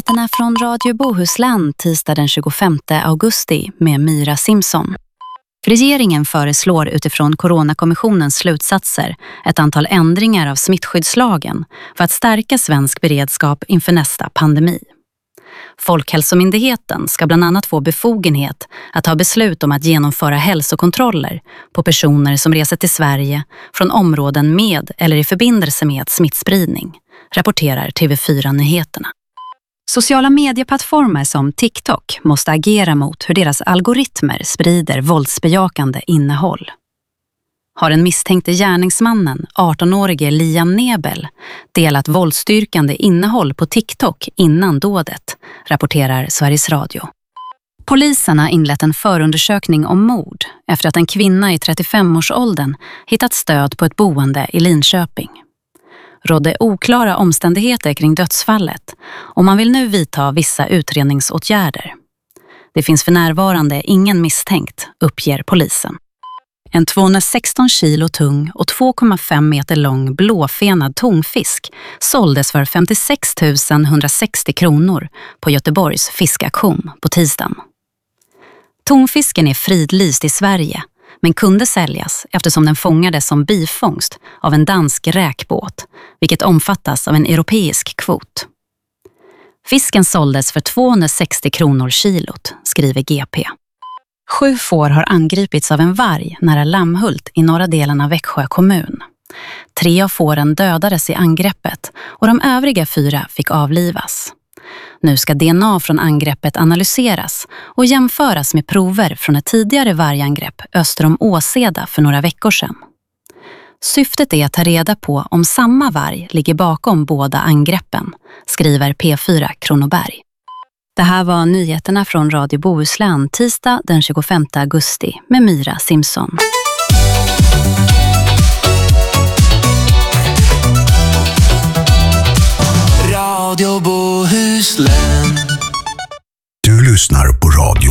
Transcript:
Nyheterna från Radio Bohuslän tisdag den 25 augusti med Myra Simson. Regeringen föreslår utifrån Coronakommissionens slutsatser ett antal ändringar av smittskyddslagen för att stärka svensk beredskap inför nästa pandemi. Folkhälsomyndigheten ska bland annat få befogenhet att ta beslut om att genomföra hälsokontroller på personer som reser till Sverige från områden med eller i förbindelse med smittspridning, rapporterar TV4-nyheterna. Sociala medieplattformar som TikTok måste agera mot hur deras algoritmer sprider våldsbejakande innehåll. Har den misstänkte gärningsmannen, 18-årige Liam Nebel, delat våldsstyrkande innehåll på TikTok innan dådet, rapporterar Sveriges Radio. Polisen har inlett en förundersökning om mord efter att en kvinna i 35-årsåldern hittat stöd på ett boende i Linköping. Rådde oklara omständigheter kring dödsfallet och man vill nu vidta vissa utredningsåtgärder. Det finns för närvarande ingen misstänkt, uppger polisen. En 216 kilo tung och 2,5 meter lång blåfenad tonfisk såldes för 56 160 kronor på Göteborgs fiskaktion på tisdagen. Tonfisken är fridlyst i Sverige men kunde säljas eftersom den fångades som bifångst av en dansk räkbåt, vilket omfattas av en europeisk kvot. Fisken såldes för 260 kronor kilot, skriver GP. 7 får har angripits av en varg nära Lammhult i norra delen av Växjö kommun. 3 av fåren dödades i angreppet och de övriga 4 fick avlivas. Nu ska DNA från angreppet analyseras och jämföras med prover från ett tidigare vargangrepp öster om Åseda för några veckor sedan. Syftet är att ta reda på om samma varg ligger bakom båda angreppen, skriver P4 Kronoberg. Det här var nyheterna från Radio Bohuslän tisdag den 25 augusti med Myra Simson. Radio Bohuslän. Du lyssnar på Radio